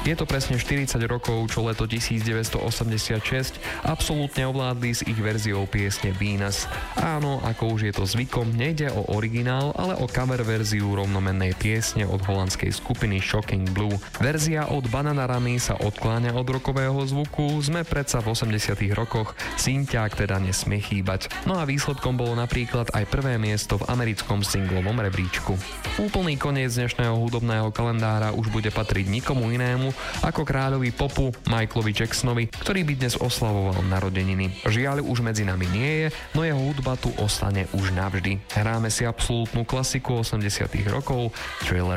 Je to presne 40 rokov, čo leto 1986 absolútne ovládli s ich verziou piesne Venus. Áno, ako už je to zvykom, nejde o originál, ale o cover verziu rovnomennej piesne od holandskej skupiny Shocking Blue. Verzia od Bananaramy sa odkláňa od rockového zvuku, sme predsa v 80 rokoch, synťák teda nesmie chýbať. No a výsledkom bolo napríklad aj prvé miesto v americkom singlovom rebríčku. Úplný koniec dnešného hudobného kalendára už bude patriť nikomu inému ako kráľovi popu Michaelovi Jacksonovi, ktorý by dnes oslavoval narodeniny. Žiaľ už medzi nami nie je, no jeho hudba tu ostane už navždy. Hráme si absolútnu klasiku 80 rokov, Thriller.